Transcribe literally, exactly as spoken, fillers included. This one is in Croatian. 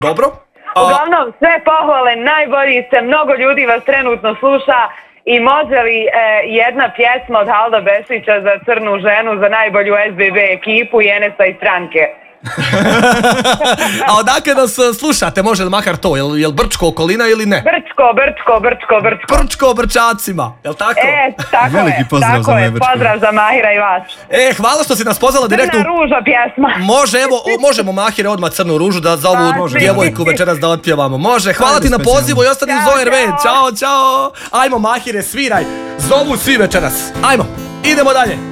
Dobro. A... Uglavnom, sve pohvale, najbolji ste, mnogo ljudi vas trenutno sluša i može li e, jedna pjesma od Halda Bešića za Crnu ženu, za najbolju S B B ekipu i Enesa i stranke? A odakle nas slušate, može li makar to, jel, jel Brčko okolina ili ne? Brčko, Brčko, Brčko, Brčko. Brčko Brčacima, jel tako? E, tako Veliki je, pozdrav tako za je, Brčko. pozdrav za Mahira i vas. E, hvala što si nas pozvala direktno. Crna ruža pjesma. Može, evo, o, možemo Mahire odmah Crnu ružu da za ovu Može. djevojku večeras da otpjevamo. Može, hvala Ajde, ti na specijalno. pozivu i ostani uz Ćao, O R V. ćao. Ćao, čao. Ajmo Mahire, sviraj. Zovu svi večeras. Ajmo, idemo dalje.